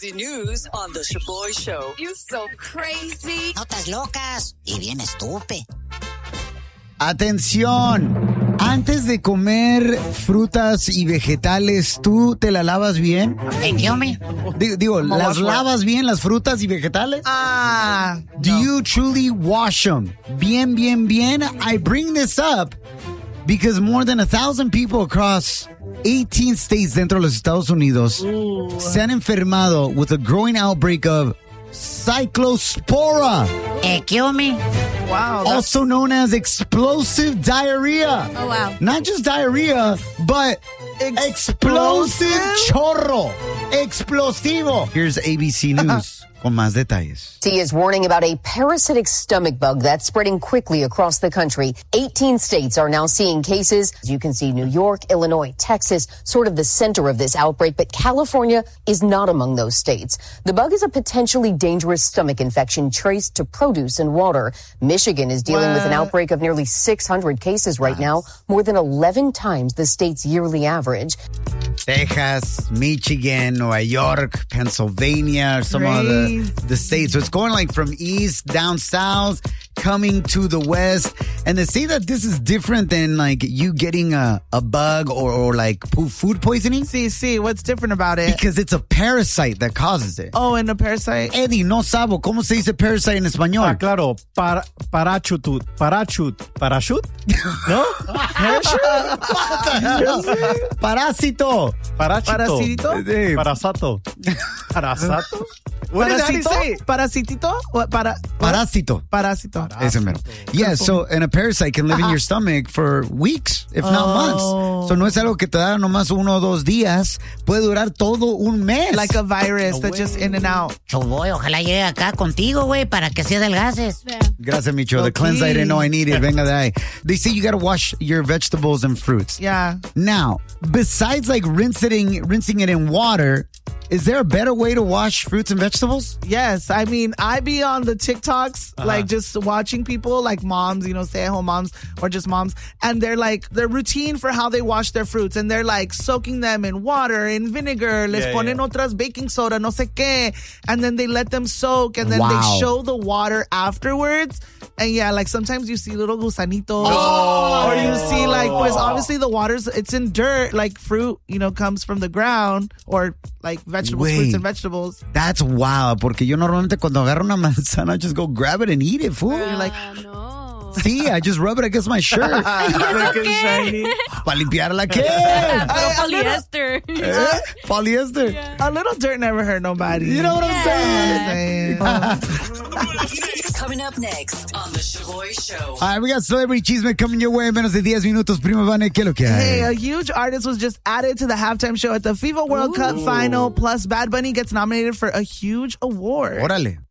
crazy news on the Shaboy Show. You so crazy. Notas locas y bien estúpido. Atención, antes de comer frutas y vegetales, ¿tú te la lavas bien? ¿Qué, hombre? Digo, ¿las lavas bien las frutas y vegetales? Do you truly wash them? Bien, bien, bien. I bring this up because more than 1,000 people across 18 states dentro de los Estados Unidos se han enfermado with a growing outbreak of Cyclospora. ¿Qué, hombre? Wow. Also known as explosive diarrhea. Oh, wow. Not just diarrhea, but explosive chorro. Explosivo. Here's ABC News con más detalles. He is warning about a parasitic stomach bug that's spreading quickly across the country. 18 states are now seeing cases. As you can see, New York, Illinois, Texas, sort of the center of this outbreak, but California is not among those states. The bug is a potentially dangerous stomach infection traced to produce and water. Michigan is dealing with an outbreak of nearly 600 cases right now, more than 11 times the state's yearly average. Texas, Michigan, Nueva York, Pennsylvania, some of the states. So it's going like from east down south, coming to the west. And they say that this is different than like you getting a bug or like food poisoning. Sí, what's different about it? Because it's a parasite that causes it. Oh, and a parasite? Eddie, no sabo. ¿Cómo se dice parasite en español? Claro. Parachute. ¿No? Parásito. Parasito? Sí. Parasato. Parasato? What is that he say? Parasitito? Parásito. Parásito. Ese mero. Yeah, so, and a parasite can live in your stomach for weeks, if not months. So no es algo que te da nomás 1 o 2 días. Puede durar todo un mes. Like a virus that's just in and out. Choboy, ojalá llegue acá contigo, güey, para que se adelgaces. Gracias, Micho. The cleanse I didn't know I needed. Venga de ahí. They say you got to wash your vegetables and fruits. Yeah. Now, besides like rinsing it in water, is there a better way to wash fruits and vegetables? Yes. I mean, I be on the TikToks, like just watching people, like moms, stay-at-home moms or just moms. And they're like, their routine for how they wash their fruits. And they're like soaking them in water, in vinegar. Les ponen otras baking soda, no sé qué. And then they let them soak. And then they show the water afterwards. And yeah, like sometimes you see little gusanitos. Or you see like, pues obviously the water's, it's in dirt. Like fruit, comes from the ground. Or like vegetables, fruits and vegetables. That's wild, porque yo normalmente cuando agarro una manzana, I just go grab it and eat it, fool. You're like, no. Sí, I just rub it against my shirt. shiny. Para limpiarla, ¿qué? Polyester. Polyester. Yeah. A little dirt never hurt nobody. You know what I'm saying? Coming up next on the Shaboy Show. All right, we got Celebrity Chisme coming your way en menos de 10 minutos. Prima Vane, ¿qué es lo que hay? Hey, a huge artist was just added to the halftime show at the FIFA World Cup final. Plus, Bad Bunny gets nominated for a huge award. Órale.